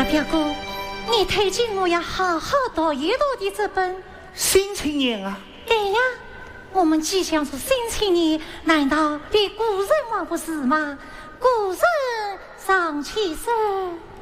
表哥，你推荐我要好好读一读的这本《 新青年》啊。 对呀，我们即将是新青年，难道比古人还不是吗？古人尚气生。